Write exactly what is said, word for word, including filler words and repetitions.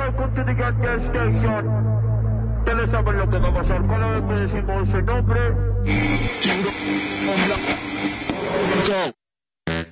welcome to the Get Gas Station. Ustedes saben lo que va a pasar cada vez que decimos ese nombre.